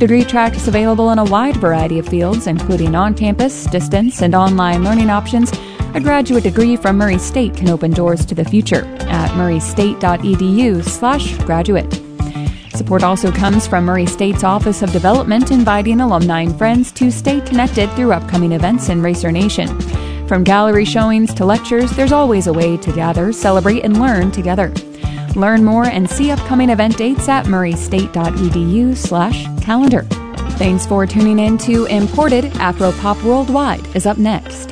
degree tracks available in a wide variety of fields, including on-campus, distance, and online learning options. A graduate degree from Murray State can open doors to the future at murraystate.edu/graduate. Support also comes from Murray State's Office of Development, inviting alumni and friends to stay connected through upcoming events in Racer Nation. From gallery showings to lectures, there's always a way to gather, celebrate, and learn together. Learn more and see upcoming event dates at murraystate.edu/calendar. Thanks for tuning in to Imported. Afropop Worldwide is up next.